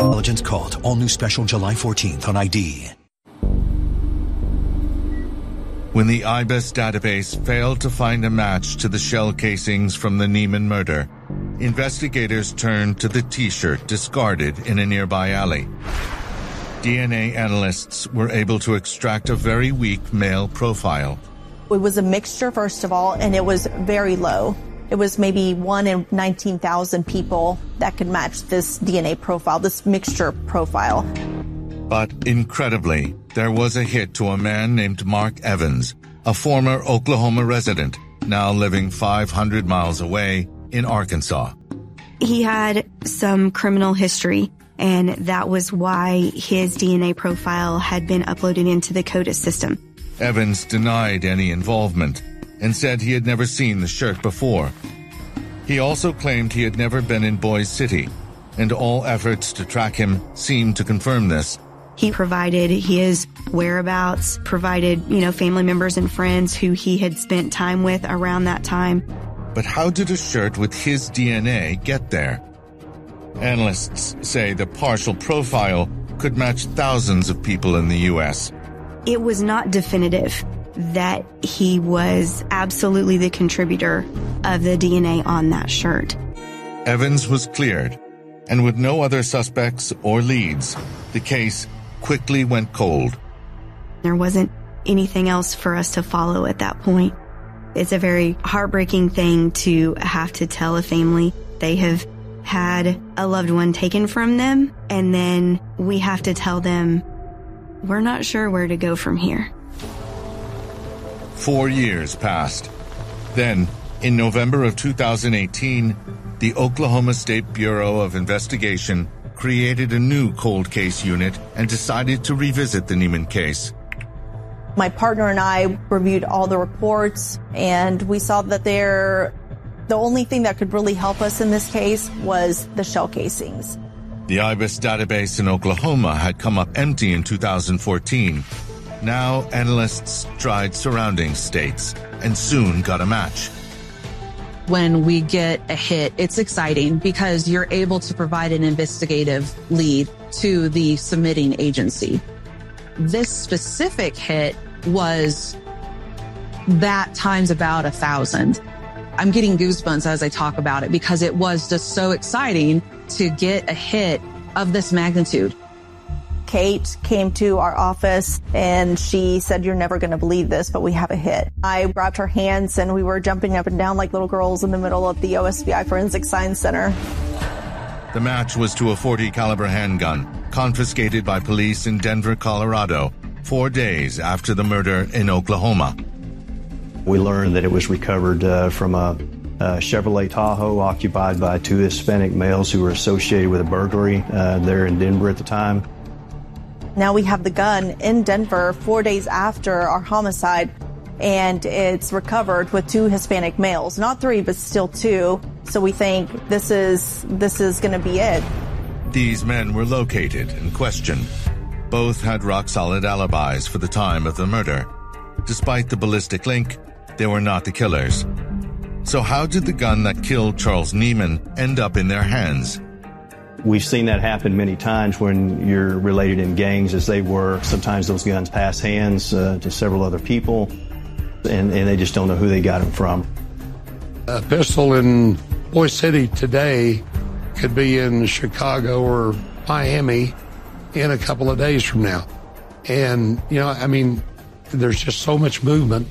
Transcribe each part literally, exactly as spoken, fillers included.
Intelligence called. All new special July fourteenth on I D. When the I B E S database failed to find a match to the shell casings from the Neiman murder, investigators turned to the T-shirt discarded in a nearby alley. D N A analysts were able to extract a very weak male profile. It was a mixture, first of all, and it was very low. It was maybe one in nineteen thousand people that could match this D N A profile, this mixture profile. But incredibly, there was a hit to a man named Mark Evans, a former Oklahoma resident, now living five hundred miles away in Arkansas. He had some criminal history, and that was why his D N A profile had been uploaded into the CODIS system. Evans denied any involvement and said he had never seen the shirt before. He also claimed he had never been in Boise City, and all efforts to track him seemed to confirm this. He provided his whereabouts, provided, you know, family members and friends who he had spent time with around that time. But how did a shirt with his D N A get there? Analysts say the partial profile could match thousands of people in the U S. It was not definitive that he was absolutely the contributor of the D N A on that shirt. Evans was cleared, and with no other suspects or leads, the case quickly went cold. There wasn't anything else for us to follow at that point. It's a very heartbreaking thing to have to tell a family they have had a loved one taken from them, and then we have to tell them, we're not sure where to go from here. Four years passed. Then, in November of two thousand eighteen, the Oklahoma State Bureau of Investigation created a new cold case unit and decided to revisit the Neiman case. My partner and I reviewed all the reports, and we saw that there, the only thing that could really help us in this case was the shell casings. The I B E S database in Oklahoma had come up empty in two thousand fourteen. Now analysts tried surrounding states and soon got a match. When we get a hit, it's exciting because you're able to provide an investigative lead to the submitting agency. This specific hit was that times about a thousand. I'm getting goosebumps as I talk about it because it was just so exciting to get a hit of this magnitude. Kate came to our office and she said, "You're never going to believe this, but we have a hit." I grabbed her hands and we were jumping up and down like little girls in the middle of the O S B I Forensic Science Center. The match was to a forty caliber handgun confiscated by police in Denver, Colorado, four days after the murder in Oklahoma. We learned that it was recovered uh, from a, a Chevrolet Tahoe occupied by two Hispanic males who were associated with a burglary uh, there in Denver at the time. Now we have the gun in Denver four days after our homicide, and it's recovered with two Hispanic males. Not three, but still two. So we think this is this is going to be it. These men were located and questioned. Both had rock-solid alibis for the time of the murder. Despite the ballistic link, they were not the killers. So how did the gun that killed Charles Neiman end up in their hands? We've seen that happen many times when you're related in gangs as they were. Sometimes those guns pass hands uh, to several other people, and, and they just don't know who they got them from. A pistol in Boise City today could be in Chicago or Miami in a couple of days from now. And, you know, I mean, there's just so much movement.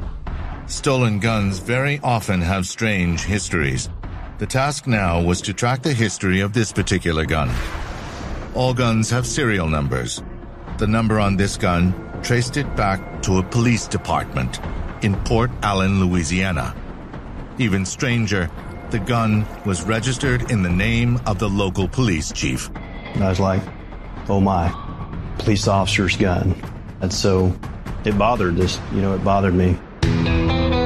Stolen guns very often have strange histories. The task now was to track the history of this particular gun. All guns have serial numbers. The number on this gun traced it back to a police department in Port Allen, Louisiana. Even stranger, the gun was registered in the name of the local police chief. And I was like, oh my, police officer's gun. And so it bothered this, you know, it bothered me.